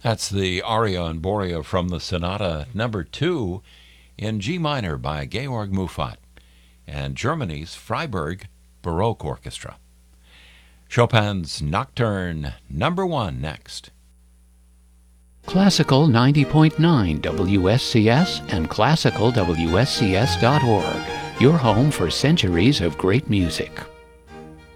That's the Aria and Borea from the Sonata Number 2 in G minor by Georg Muffat and Germany's Freiburg Baroque Orchestra. Chopin's Nocturne Number 1 next. Classical 90.9 WSCS and classicalwscs.org, your home for centuries of great music.